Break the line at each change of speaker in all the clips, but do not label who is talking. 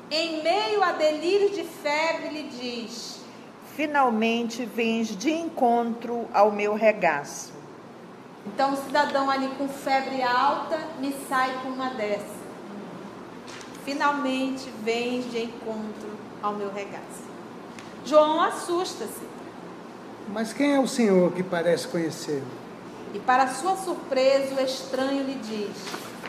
Em meio a delírios de febre, lhe diz:
finalmente vens de encontro ao meu regaço.
Então o cidadão ali com febre alta me sai com uma dessa. Finalmente vens de encontro ao meu regaço. João assusta-se.
Mas quem é o senhor que parece conhecê-lo?
E para sua surpresa, o estranho lhe diz: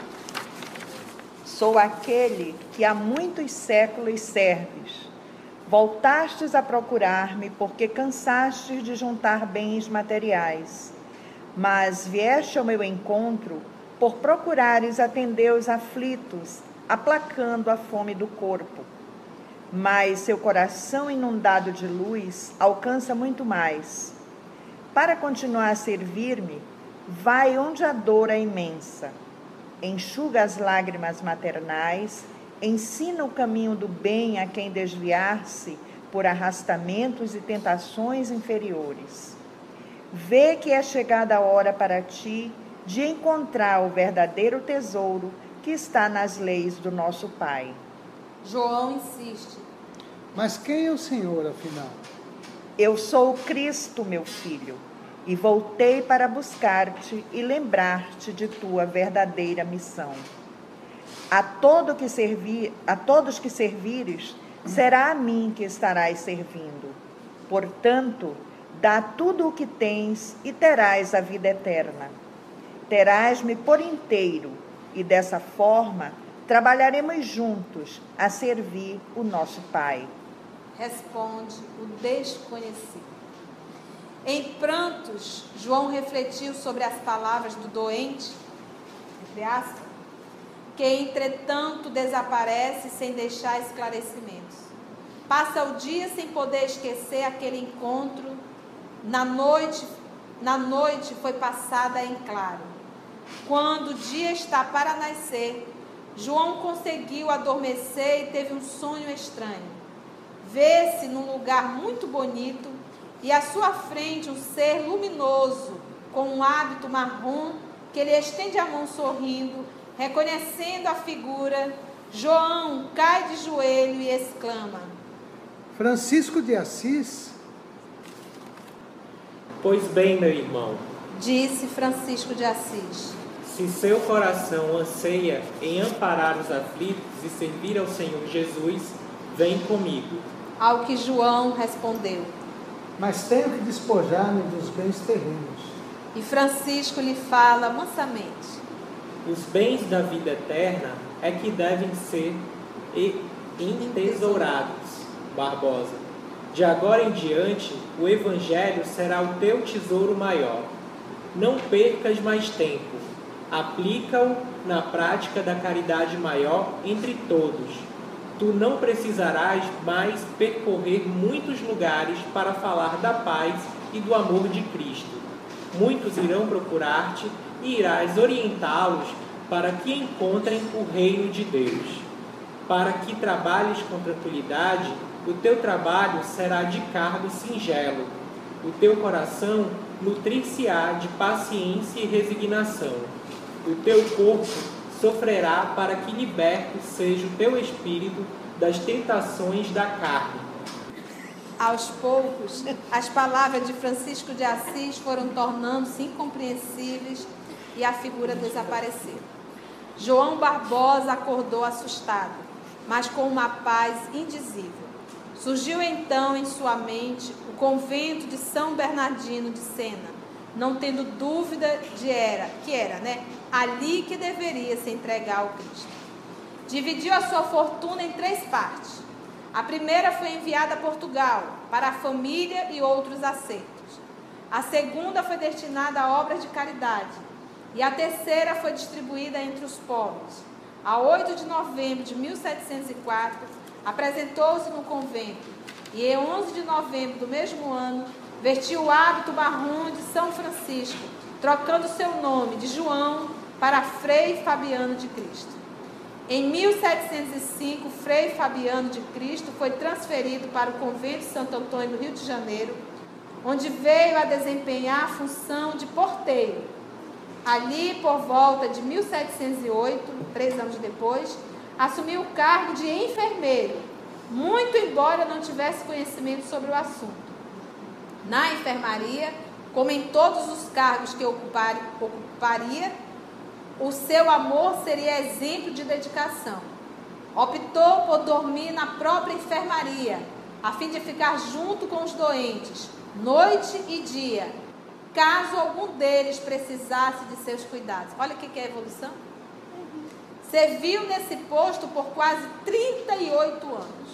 sou aquele que há muitos séculos serves. Voltastes a procurar-me porque cansastes de juntar bens materiais. Mas vieste ao meu encontro por procurares atender os aflitos, aplacando a fome do corpo. Mas seu coração inundado de luz alcança muito mais. Para continuar a servir-me, vai onde a dor é imensa. Enxuga as lágrimas maternais, ensina o caminho do bem a quem desviar-se por arrastamentos e tentações inferiores. Vê que é chegada a hora para ti de encontrar o verdadeiro tesouro que está nas leis do nosso Pai.
João insiste:
mas quem é o senhor, afinal?
Eu sou o Cristo, meu filho, e voltei para buscar-te e lembrar-te de tua verdadeira missão. A todos que servires, será a mim que estarás servindo. Portanto, dá tudo o que tens e terás a vida eterna. Terás-me por inteiro, e dessa forma trabalharemos juntos a servir o nosso Pai.
Responde o desconhecido. Em prantos, João refletiu sobre as palavras do doente, entre aspas, que entretanto desaparece sem deixar esclarecimentos. Passa o dia sem poder esquecer aquele encontro. Na noite foi passada em claro. Quando o dia está para nascer, João conseguiu adormecer e teve um sonho estranho. Vê-se num lugar muito bonito e à sua frente um ser luminoso com um hábito marrom que lhe estende a mão sorrindo, reconhecendo a figura. João cai de joelho e exclama:
Francisco de Assis?
Pois bem, meu irmão,
disse Francisco de Assis,
se seu coração anseia em amparar os aflitos e servir ao Senhor Jesus, vem comigo.
Ao que João respondeu:
mas tenho que despojar-me dos bens terrenos.
E Francisco lhe fala mansamente:
os bens da vida eterna é que devem ser entesourados, Barbosa. De agora em diante, o Evangelho será o teu tesouro maior. Não percas mais tempo. Aplica-o na prática da caridade maior entre todos. Tu não precisarás mais percorrer muitos lugares para falar da paz e do amor de Cristo. Muitos irão procurar-te e irás orientá-los para que encontrem o reino de Deus. Para que trabalhes com tranquilidade, o teu trabalho será de cargo singelo. O teu coração nutrir-se-á de paciência e resignação. O teu corpo sofrerá para que liberto seja o teu espírito das tentações da carne.
Aos poucos, as palavras de Francisco de Assis foram tornando-se incompreensíveis e a figura desapareceu. João Barbosa acordou assustado, mas com uma paz indizível. Surgiu então em sua mente o convento de São Bernardino de Sena, não tendo dúvida que era ali que deveria se entregar ao Cristo. Dividiu a sua fortuna em 3 partes. A primeira foi enviada a Portugal, para a família e outros acertos. A segunda foi destinada a obras de caridade. E a terceira foi distribuída entre os pobres. A 8 de novembro de 1704, apresentou-se no convento. E em 11 de novembro do mesmo ano, vestiu o hábito marrom de São Francisco, trocando seu nome de João para Frei Fabiano de Cristo. Em 1705, Frei Fabiano de Cristo foi transferido para o convento de Santo Antônio, no Rio de Janeiro, onde veio a desempenhar a função de porteiro. Ali, por volta de 1708, 3 anos depois, assumiu o cargo de enfermeiro, muito embora não tivesse conhecimento sobre o assunto. Na enfermaria, como em todos os cargos que ocuparia, o seu amor seria exemplo de dedicação. Optou por dormir na própria enfermaria, a fim de ficar junto com os doentes, noite e dia, caso algum deles precisasse de seus cuidados. Olha o que é evolução. Serviu nesse posto por quase 38 anos.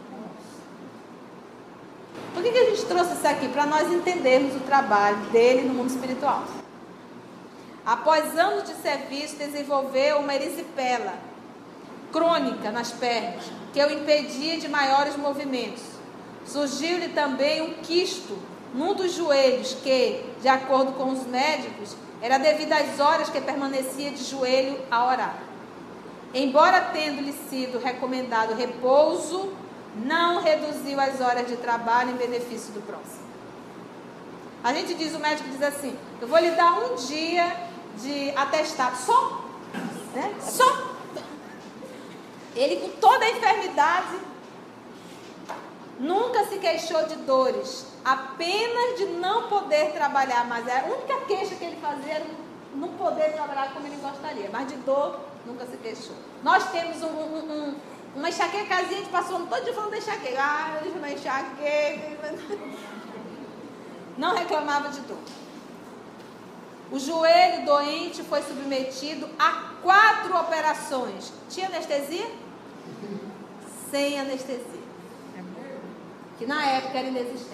Por que a gente trouxe isso aqui? Para nós entendermos o trabalho dele no mundo espiritual. Após anos de serviço, desenvolveu uma erisipela crônica nas pernas, que o impedia de maiores movimentos. Surgiu-lhe também um quisto num dos joelhos, que, de acordo com os médicos, era devido às horas que permanecia de joelho a orar. Embora tendo-lhe sido recomendado repouso, não reduziu as horas de trabalho em benefício do próximo. A gente diz, o médico diz assim: eu vou lhe dar um dia de atestado, só, né? Só. Ele, com toda a enfermidade, nunca se queixou de dores, apenas de não poder trabalhar mais. A única queixa que ele fazia era não poder trabalhar como ele gostaria, mas de dor nunca se queixou. Nós temos uma enxaquecazinha, a gente passou todo dia falando da enxaqueca. Ah, eu uma enxaqueca. Não reclamava de dor. O joelho doente foi submetido a 4 operações. Tinha anestesia? Sem anestesia. Que na época era inexistente.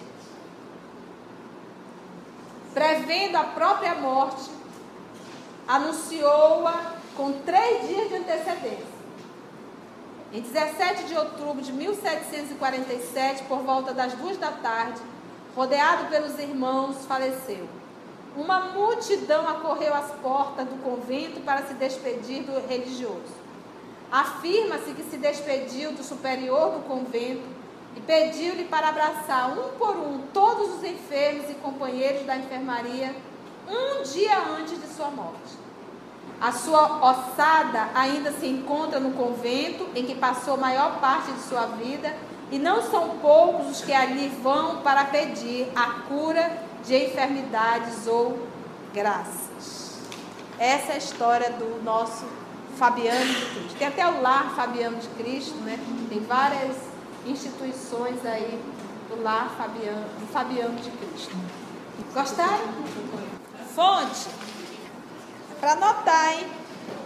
Prevendo a própria morte, anunciou-a com 3 dias de antecedência. Em 17 de outubro de 1747, por volta das 2 da tarde, rodeado pelos irmãos, faleceu. Uma multidão acorreu às portas do convento para se despedir do religioso. Afirma-se que se despediu do superior do convento e pediu-lhe para abraçar um por um todos os enfermos e companheiros da enfermaria um dia antes de sua morte. A sua ossada ainda se encontra no convento, em que passou a maior parte de sua vida, e não são poucos os que ali vão para pedir a cura de enfermidades ou graças. Essa é a história do nosso Fabiano de Cristo. Tem até o Lar Fabiano de Cristo, né? Tem várias instituições aí do Lar Fabiano de Cristo. Gostaram? Fonte. Para anotar, hein?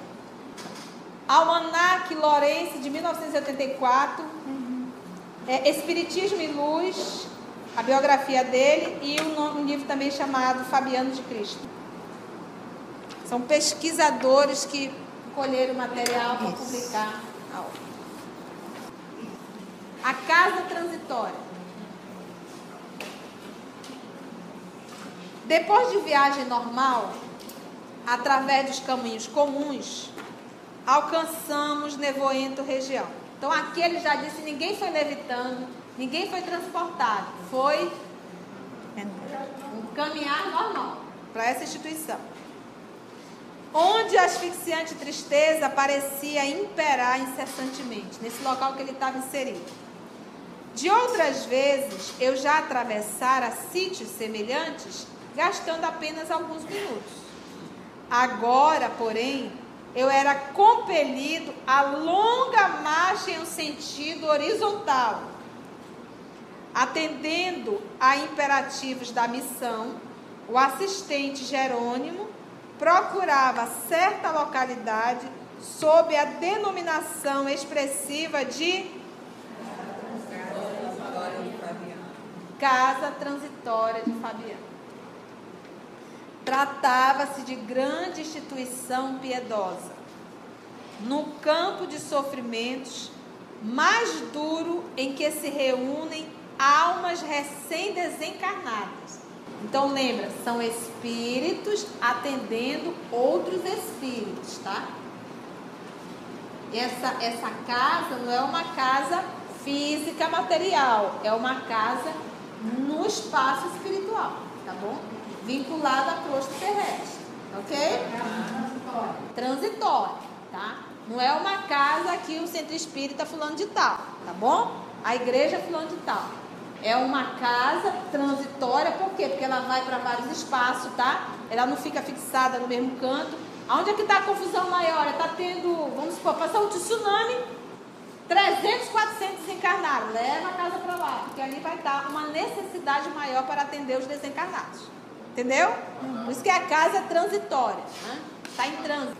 Almanaque Lourenço, de 1984. Espiritismo e Luz, a biografia dele, e um livro também chamado Fabiano de Cristo. São pesquisadores que colheram material para publicar a obra. A casa transitória. Depois de viagem normal, através dos caminhos comuns, alcançamos Nevoento região. Então aqui ele já disse, ninguém foi levitando, ninguém foi transportado, foi um caminhar normal para essa instituição, onde a asfixiante tristeza parecia imperar incessantemente, nesse local que ele estava inserido. De outras vezes, eu já atravessara sítios semelhantes, gastando apenas alguns minutos. Agora, porém, eu era compelido a longa marcha em um sentido horizontal, atendendo a imperativos da missão. O assistente Jerônimo procurava certa localidade sob a denominação expressiva de Casa Transitória de Fabiano. Tratava-se de grande instituição piedosa, no campo de sofrimentos mais duro, em que se reúnem almas recém-desencarnadas. Então lembra, são espíritos atendendo outros espíritos, tá? Essa casa não é uma casa física material, é uma casa no espaço espiritual, tá bom? Vinculada a posto terrestre, ok? Transitório, tá? Não é uma casa aqui, o centro espírita fulano de tal, tá bom? A igreja fulano de tal. É uma casa transitória, por quê? Porque ela vai para vários espaços, tá? Ela não fica fixada no mesmo canto. Aonde é que está a confusão maior? Está tendo, vamos supor, passou um tsunami, 300, 400 desencarnados. Leva a casa para lá, porque ali vai estar uma necessidade maior para atender os desencarnados. Entendeu? Por isso que a casa é transitória, né? Está em trânsito.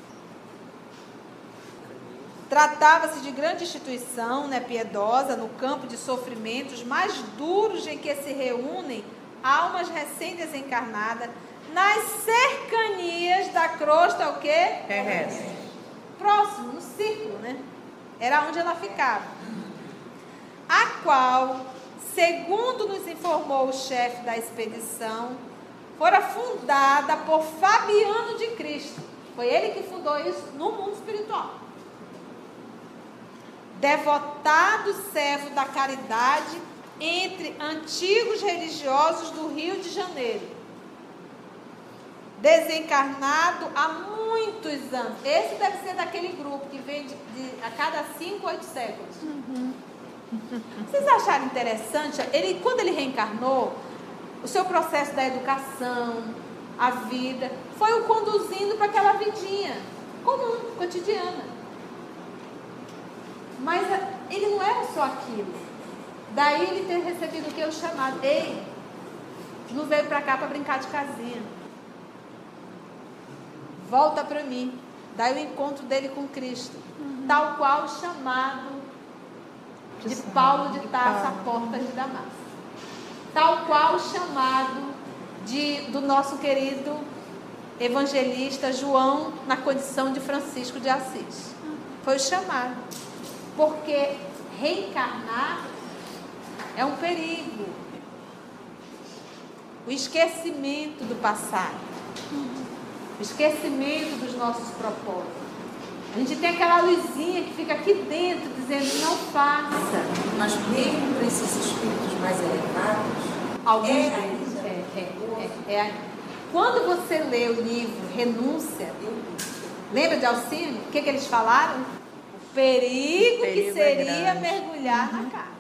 Tratava-se de grande instituição, né, piedosa, no campo de sofrimentos mais duros em que se reúnem almas recém-desencarnadas nas cercanias da crosta, o quê?
Terrestre.
Próximo, no círculo, né? Era onde ela ficava. A qual, segundo nos informou o chefe da expedição, fora fundada por Fabiano de Cristo. Foi ele que fundou isso no mundo espiritual. Devotado servo da caridade entre antigos religiosos do Rio de Janeiro. Desencarnado há muitos anos. Esse deve ser daquele grupo que vem a cada 5, 8 séculos. Vocês acharam interessante? Quando ele reencarnou, o seu processo da educação, a vida, foi o conduzindo para aquela vidinha comum, cotidiana. Mas ele não era só aquilo. Daí ele ter recebido o que? O chamado. Ei, não veio para cá para brincar de casinha. Volta para mim. Daí o encontro dele com Cristo. Tal qual o chamado de Paulo de Tarso à porta de Damasco. Tal qual o chamado do nosso querido evangelista João na condição de Francisco de Assis. Foi o chamado. Porque reencarnar é um perigo. O esquecimento do passado. O esquecimento dos nossos propósitos. A gente tem aquela luzinha que fica aqui dentro dizendo não faça.
Mas mesmo para esses espíritos mais elevados,
alguns deles. Quando você lê o livro Renúncia, lembra de Alcino? O que eles falaram? O perigo que seria mergulhar na carne.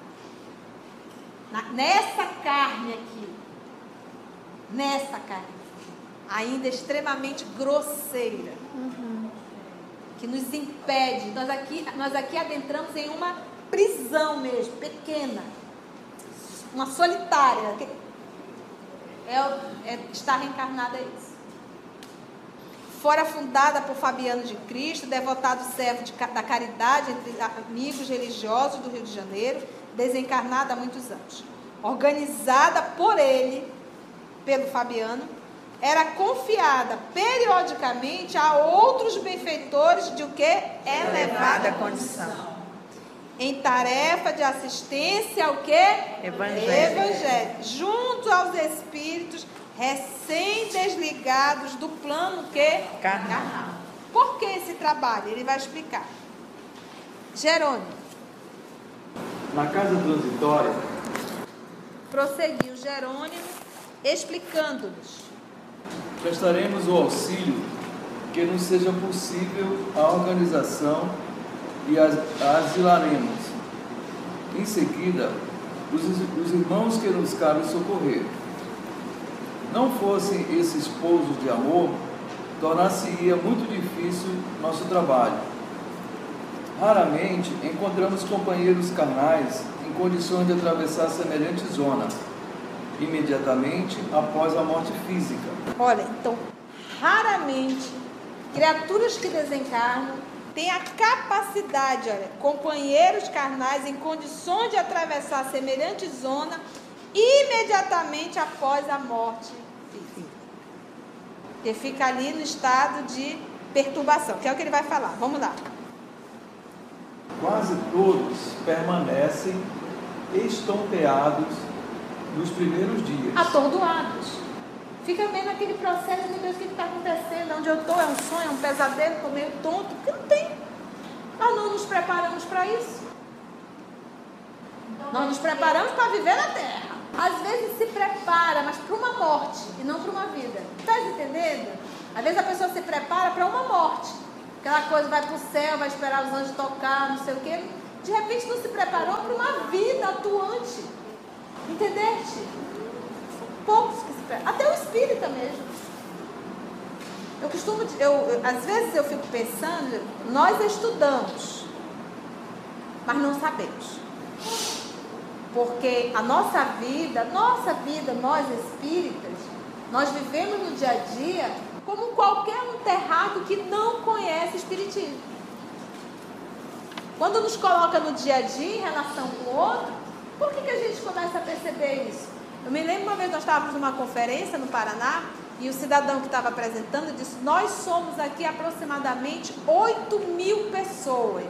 Nessa carne aqui. Nessa carne. Ainda extremamente grosseira. Que nos impede. Nós aqui adentramos em uma prisão mesmo, pequena. Uma solitária. Estar reencarnada é isso. Fora fundada por Fabiano de Cristo, devotado servo da caridade entre amigos religiosos do Rio de Janeiro, desencarnada há muitos anos. Organizada por ele, pelo Fabiano, era confiada periodicamente a outros benfeitores de o que? Elevada condição. Em tarefa de assistência ao que? Evangelho. Junto aos espíritos recém-desligados do plano que? Carnal. Por que esse trabalho? Ele vai explicar. Jerônimo.
Na casa transitória.
Prosseguiu Jerônimo, explicando-nos.
Prestaremos o auxílio que nos seja possível a organização e a asilaremos. Em seguida, os irmãos que nos cabe socorrer. Não fossem esses pousos de amor, tornar-se-ia muito difícil nosso trabalho. Raramente encontramos companheiros carnais em condições de atravessar semelhante zona, imediatamente após a morte física.
Olha, então, raramente, criaturas que desencarnam têm a capacidade, companheiros carnais em condições de atravessar semelhante zona imediatamente após a morte física. Que fica ali no estado de perturbação, que é o que ele vai falar. Vamos lá.
Quase todos permanecem estonteados nos primeiros dias.
Atordoados. Fica vendo aquele processo, meu Deus, o que está acontecendo? Onde eu estou? É um sonho, é um pesadelo, estou meio tonto. Porque não tem. Nós não nos preparamos para isso. Nós nos preparamos para viver na Terra. Às vezes se prepara, mas para uma morte e não para uma vida. Está entendendo? Às vezes a pessoa se prepara para uma morte. aquela coisa, vai para o céu, vai esperar os anjos tocar, não sei o quê. De repente não se preparou para uma vida atuante. Entendeste? São poucos que se preparam. Até o espírita mesmo. Às vezes eu fico pensando, nós estudamos, mas não sabemos. Porque a nossa vida, nós espíritas, nós vivemos no dia a dia como qualquer um terráqueo que não conhece espiritismo. Quando nos coloca no dia a dia em relação com o outro, por que a gente começa a perceber isso? Eu me lembro uma vez, nós estávamos numa conferência no Paraná, e o cidadão que estava apresentando disse: nós somos aqui aproximadamente 8.000 pessoas.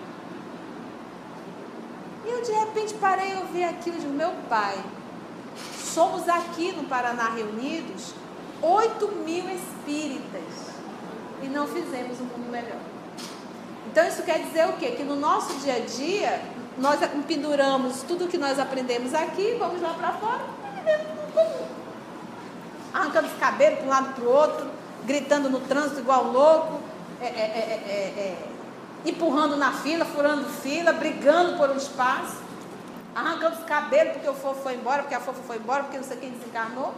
E eu de repente parei e ouvi aquilo e digo: meu pai, somos aqui no Paraná reunidos 8.000 espíritas e não fizemos um mundo melhor. Então isso quer dizer o quê? Que no nosso dia a dia nós penduramos tudo que nós aprendemos aqui, vamos lá para fora e vivemos um comum, arrancando os cabelos para um lado para o outro, gritando no trânsito igual louco, empurrando na fila, furando fila, brigando por um espaço, arrancando os cabelos porque o fofo foi embora, porque a fofa foi embora, porque não sei quem desencarnou.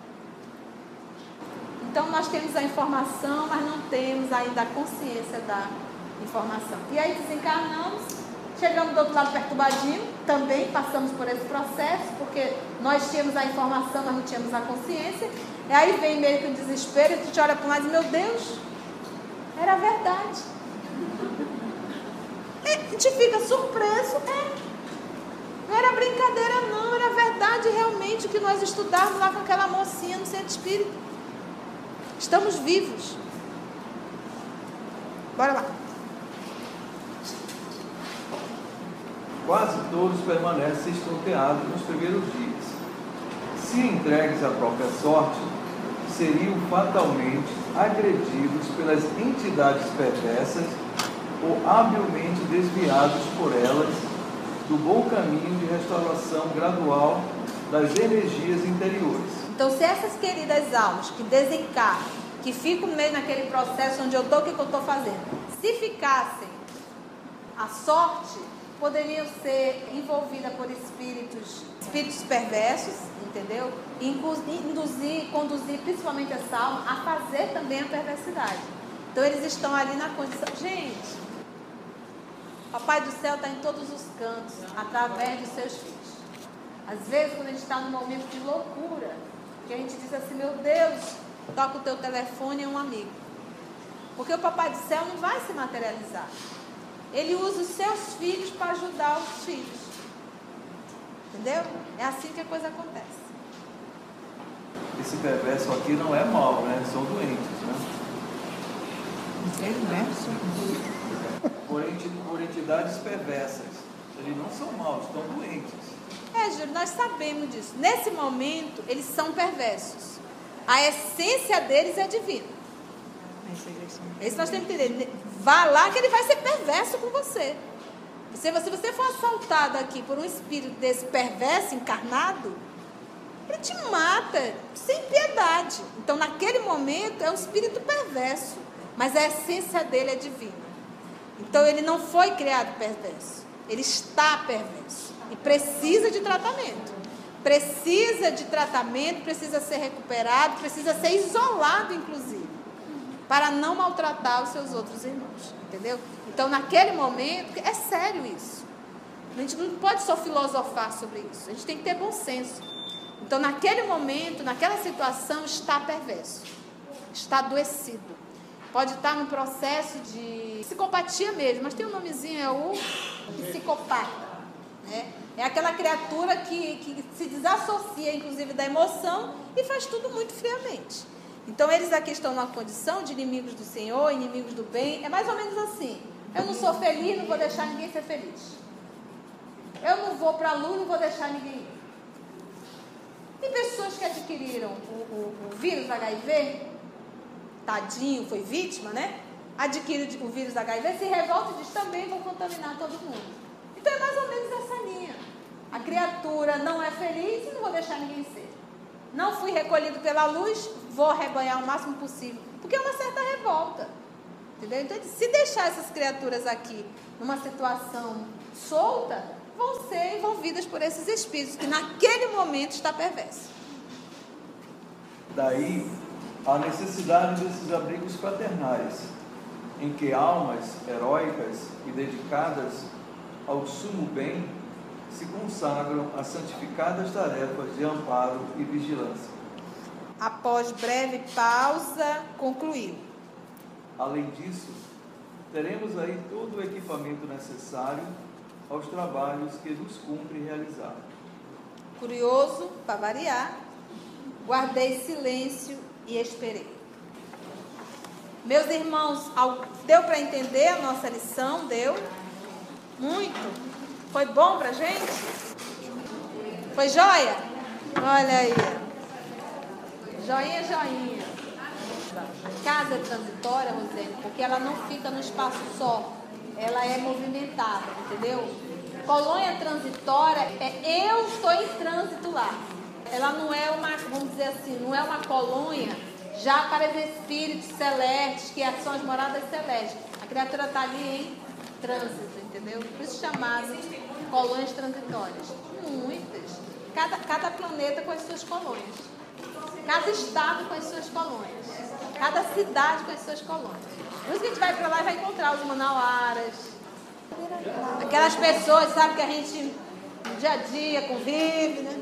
Então nós temos a informação, mas não temos ainda a consciência da informação. E aí desencarnamos, chegamos do outro lado perturbadinho, também passamos por esse processo, porque nós tínhamos a informação, mas não tínhamos a consciência. E aí vem meio que o desespero, e tu te olha para um lado e diz: meu Deus, era verdade. E a gente fica surpreso, não era brincadeira não, era verdade realmente o que nós estudávamos lá com aquela mocinha no centro espírita. Estamos vivos. Bora lá.
Quase todos permanecem estonteados nos primeiros dias. Se entregues à própria sorte, seriam fatalmente agredidos pelas entidades perversas ou habilmente desviados por elas do bom caminho de restauração gradual das energias interiores.
Então, se essas queridas almas que desencarnam, que ficam meio naquele processo onde eu estou, o que eu estou fazendo, se ficassem à sorte, poderiam ser envolvidas por espíritos perversos, entendeu? Conduzir principalmente essa alma a fazer também a perversidade. Então eles estão ali na condição. Gente, Papai do Céu está em todos os cantos, através dos seus filhos. Às vezes, quando a gente está num momento de loucura, que a gente diz assim: meu Deus, toca o teu telefone, é um amigo. Porque o Papai do Céu não vai se materializar. Ele usa os seus filhos para ajudar os filhos. Entendeu? É assim que a coisa acontece.
Esse perverso aqui não é mau, né? São doentes, né? Por entidades perversas. Eles não são maus, estão doentes.
Júlio, nós sabemos disso. Nesse momento, eles são perversos. A essência deles é divina. Isso nós temos que entender. Vá lá que ele vai ser perverso com você. Se você for assaltado aqui por um espírito desse perverso, encarnado, ele te mata sem piedade. Então, naquele momento, é um espírito perverso. Mas a essência dele é divina. Então, ele não foi criado perverso. Ele está perverso. E precisa de tratamento. Precisa de tratamento, precisa ser recuperado, precisa ser isolado, inclusive, para não maltratar os seus outros irmãos. Entendeu? Então, naquele momento, é sério isso. A gente não pode só filosofar sobre isso. A gente tem que ter bom senso. Então, naquele momento, naquela situação, está perverso. Está adoecido. Pode estar num processo de psicopatia mesmo, mas tem um nomezinho, é o psicopata. Né? É aquela criatura que se desassocia, inclusive, da emoção e faz tudo muito friamente. Então, eles aqui estão numa condição de inimigos do Senhor, inimigos do bem. É mais ou menos assim: eu não sou feliz, não vou deixar ninguém ser feliz. Eu não vou para a lua, não vou deixar ninguém ir. Tem pessoas que adquiriram o vírus HIV, tadinho, foi vítima, né? Adquire o vírus HIV, se revolta e diz: também vou contaminar todo mundo. Então é mais ou menos essa linha. A criatura não é feliz e não vou deixar ninguém ser. Não fui recolhido pela luz, vou arrebanhar o máximo possível. Porque é uma certa revolta. Entendeu? Então, se deixar essas criaturas aqui numa situação solta, vão ser envolvidas por esses espíritos, que naquele momento está perverso.
Daí a necessidade desses abrigos fraternais, em que almas heróicas e dedicadas ao sumo bem se consagram a santificadas tarefas de amparo e vigilância.
Após breve pausa, concluiu.
Além disso, teremos aí todo o equipamento necessário aos trabalhos que nos cumpre realizar.
Curioso, para variar, guardei silêncio e esperei. Meus irmãos, deu para entender a nossa lição? Deu? Muito? Foi bom para a gente? Foi joia? Olha aí. Joinha, joinha. Casa é transitória, Rosane, porque ela não fica no espaço só. Ela é movimentada, entendeu? Colônia transitória é eu estou em trânsito lá. Ela não é uma, vamos dizer assim, não é uma colônia já para os espíritos celestes, que são as moradas celestes. A criatura está ali em trânsito, entendeu? Por isso chamado colônias transitórias. Muitas. Cada planeta com as suas colônias. Cada estado com as suas colônias. Cada cidade com as suas colônias. Por isso que a gente vai para lá e vai encontrar os manauaras. Aquelas pessoas, sabe, que a gente no dia a dia convive, né?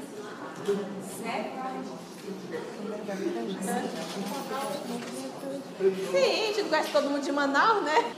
Sim, a gente não conhece todo mundo de Manaus, né?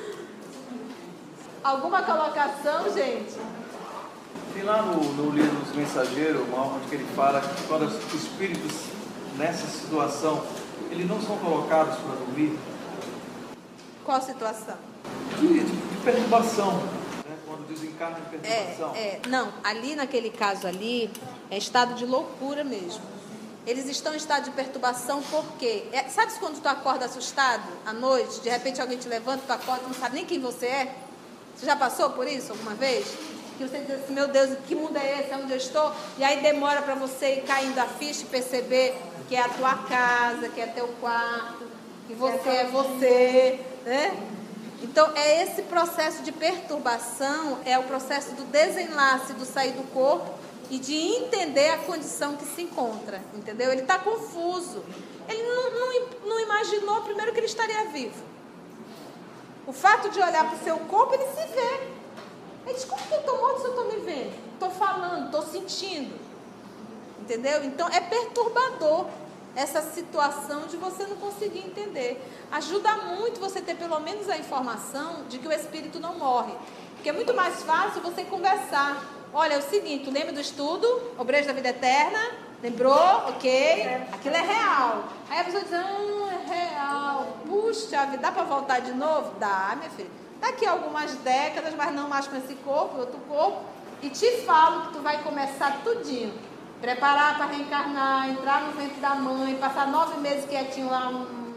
Alguma colocação, gente?
Tem lá no livro dos Mensageiros, onde que ele fala que quando os espíritos nessa situação, eles não são colocados para dormir.
Qual situação?
De perturbação, né? Quando desencarna de perturbação.
Não, ali naquele caso ali, é estado de loucura mesmo. Eles estão em estado de perturbação porque... sabe quando tu acorda assustado à noite, de repente alguém te levanta, tu acorda, tu não sabe nem quem você é? Você já passou por isso alguma vez? Que você diz assim, meu Deus, que mundo é esse? É onde eu estou? E aí demora para você ir caindo a ficha e perceber que é a tua casa, que é teu quarto, que você é você, né? Então, esse processo de perturbação, é o processo do desenlace do sair do corpo e de entender a condição que se encontra, entendeu? Ele está confuso. Ele não imaginou primeiro que ele estaria vivo. O fato de olhar para o seu corpo, ele se vê. Ele diz, como que eu estou morto se eu estou me vendo? Estou falando, estou sentindo. Entendeu? Então, é perturbador essa situação de você não conseguir entender. Ajuda muito você ter pelo menos a informação de que o espírito não morre. Porque é muito mais fácil você conversar. Olha, é o seguinte, lembra do estudo, Obreiros da Vida Eterna? Lembrou? Ok. Aquilo é real. Aí a pessoa diz, é real. Puxa vida, dá para voltar de novo? Dá, minha filha. Daqui a algumas décadas, mas não mais com esse corpo, outro corpo. E te falo que tu vai começar tudinho. Preparar para reencarnar, entrar no ventre da mãe, passar 9 meses quietinho lá,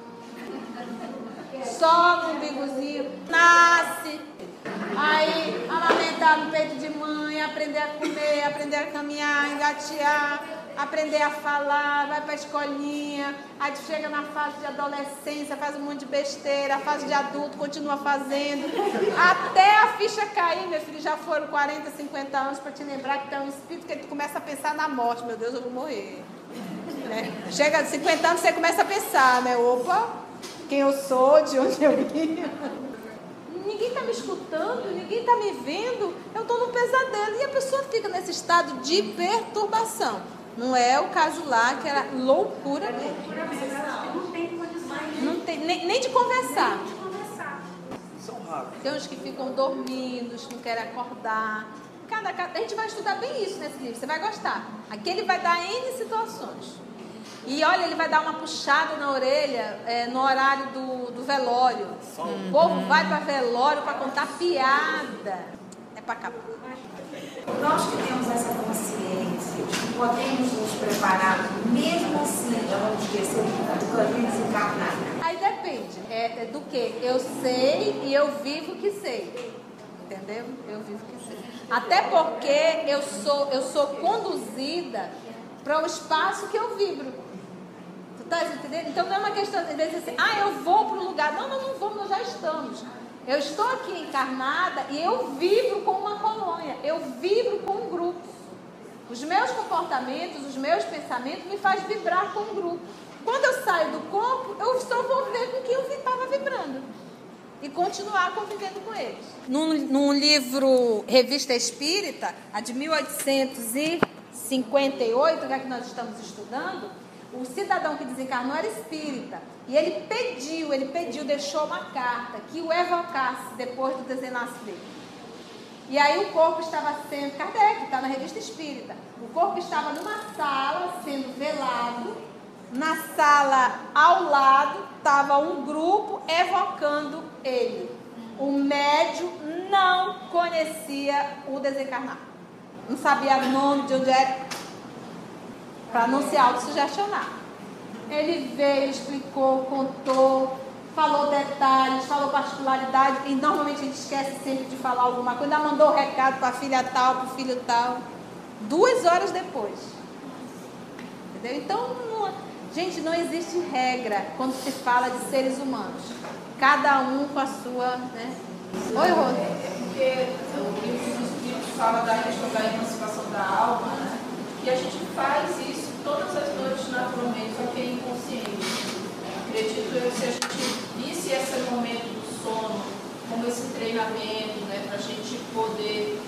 só no umbigozinho, nasce, aí amamentar no peito de mãe, aprender a comer, aprender a caminhar, engatear, aprender a falar, vai para a escolinha, aí tu chega na fase de adolescência, faz um monte de besteira, a fase de adulto continua fazendo, até a ficha cair, meu filho, já foram 40, 50 anos para te lembrar que tu é um espírito, que tu começa a pensar na morte, meu Deus, eu vou morrer, né? Chega de 50 anos, você começa a pensar, né, opa, quem eu sou, de onde eu vim, ninguém está me escutando, ninguém está me vendo, eu estou num pesadelo, e a pessoa fica nesse estado de perturbação. Não é o caso lá, que era loucura mesmo.
Não tem condições.
Não tem, nem de conversar.
São raros.
Tem uns que ficam dormindo, uns que não querem acordar. A gente vai estudar bem isso nesse livro, você vai gostar. Aqui ele vai dar N situações. E olha, ele vai dar uma puxada na orelha no horário do velório. O povo vai para velório para contar piada. É para acabar.
Nós que temos essa consciência, podemos nos preparar, mesmo assim, vamos esquecer do caminho desencarnar.
Aí depende, do que? Eu sei e eu vivo que sei. Entendeu? Eu vivo que sei. Até porque eu sou conduzida para o espaço que eu vibro. Tu Tá entendendo? Então não é uma questão, às vezes assim, eu vou para um lugar. Não vou, nós já estamos. Eu estou aqui encarnada e eu vibro com uma colônia, eu vibro com um grupo. Os meus comportamentos, os meus pensamentos me fazem vibrar com um grupo. Quando eu saio do corpo, eu só vou ver com quem eu estava vibrando e continuar convivendo com eles. Num livro Revista Espírita, a de 1858, que é que nós estamos estudando, o cidadão que desencarnou era espírita. E ele pediu, deixou uma carta que o evocasse depois do desenlace dele. E aí o corpo estava sendo, Kardec, está na Revista Espírita, o corpo estava numa sala sendo velado. Na sala ao lado estava um grupo evocando ele. O médium não conhecia o desencarnado. Não sabia o nome, de onde era, para não se autossugestionar. Ele veio, explicou, contou, falou detalhes, falou particularidade, e normalmente a gente esquece sempre de falar alguma coisa. Ainda mandou recado para a filha tal, para o filho tal. 2 horas depois. Entendeu? Então, gente, não existe regra quando se fala de seres humanos. Cada um com a sua, né? Oi, Rô.
Porque o livro dos Espíritos fala da questão da emancipação da alma, né? E a gente faz isso todas as noites naturalmente, só que é inconsciente. Acredito eu, se a gente visse esse momento do sono como esse treinamento, né? Para a gente poder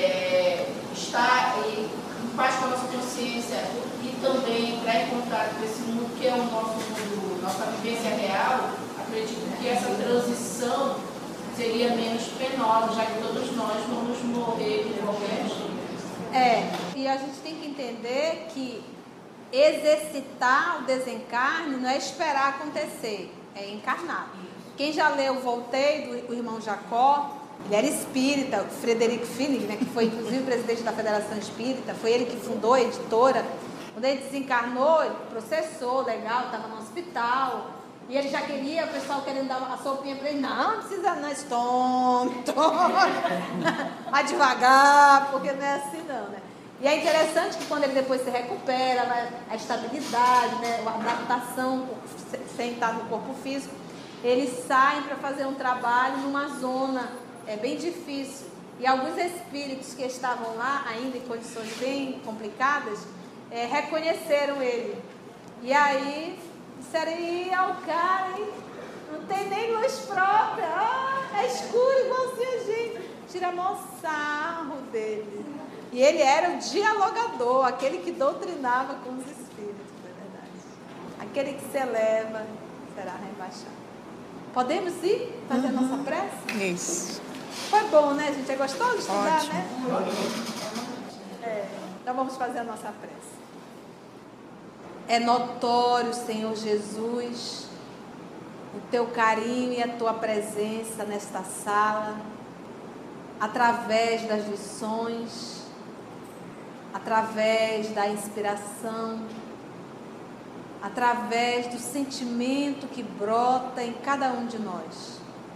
estar em paz com a nossa consciência e também entrar em contato com esse mundo que é o nosso mundo, nossa vivência real, acredito que essa transição seria menos penosa, já que todos nós vamos morrer de qualquer jeito.
E a gente tem que entender que exercitar o desencarne não é esperar acontecer, é encarnar. Quem já leu Voltei, do irmão Jacó, ele era espírita, Frederic Philip, né, que foi inclusive presidente da Federação Espírita, foi ele que fundou a editora. Quando ele desencarnou, ele processou, legal, estava no hospital, e ele já queria, o pessoal querendo dar a sopinha para ele, não precisa não, tome, vai devagar, porque não é assim não, né? E é interessante que quando ele depois se recupera, a estabilidade, né, a adaptação sem estar no corpo físico, eles saem para fazer um trabalho numa zona bem difícil. E alguns espíritos que estavam lá, ainda em condições bem complicadas, reconheceram ele. E aí disseram, ao cara, hein? Não tem nem luz própria, é escuro igualzinho a gente. Tira maior sarro dele. E ele era o dialogador, aquele que doutrinava com os espíritos, na verdade. Aquele que se eleva será rebaixado. Podemos ir fazer a nossa prece?
Isso.
Foi bom, né, gente? É gostoso estudar,
Ótimo.
né? Então vamos fazer a nossa prece. É notório, Senhor Jesus, o teu carinho e a tua presença nesta sala, através das lições, através da inspiração, através do sentimento que brota em cada um de nós.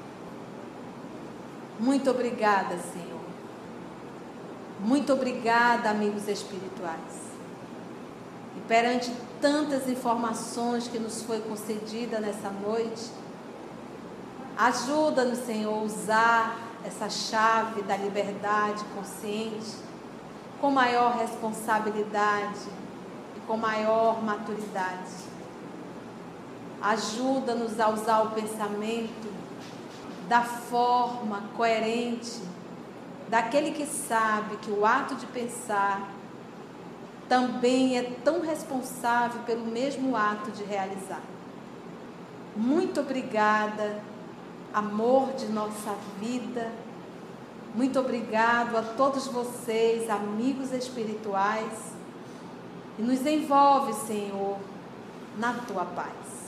Muito obrigada, Senhor. Muito obrigada, amigos espirituais. E perante tantas informações que nos foi concedida nessa noite, ajuda-nos, Senhor, a usar essa chave da liberdade consciente com maior responsabilidade e com maior maturidade. Ajuda-nos a usar o pensamento da forma coerente daquele que sabe que o ato de pensar também é tão responsável pelo mesmo ato de realizar. Muito obrigada, amor de nossa vida. Muito obrigado a todos vocês, amigos espirituais, e nos envolve, Senhor, na tua paz.